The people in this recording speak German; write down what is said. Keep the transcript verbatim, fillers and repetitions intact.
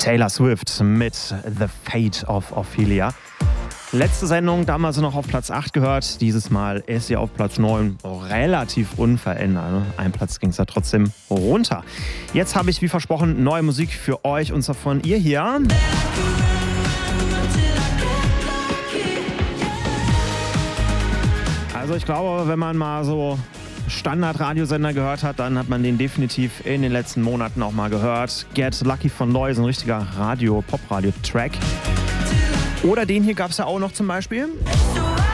Taylor Swift mit The Fate of Ophelia. Letzte Sendung damals noch auf Platz acht gehört. Dieses Mal ist sie auf Platz neun. Relativ unverändert. Ein Platz ging es da trotzdem runter. Jetzt habe ich, wie versprochen, neue Musik für euch und zwar von ihr hier. Also ich glaube, wenn man mal so Standard-Radiosender gehört hat, dann hat man den definitiv in den letzten Monaten auch mal gehört. Get Lucky von Loy ist ein richtiger Radio-Pop-Radio-Track. Oder den hier gab es ja auch noch zum Beispiel.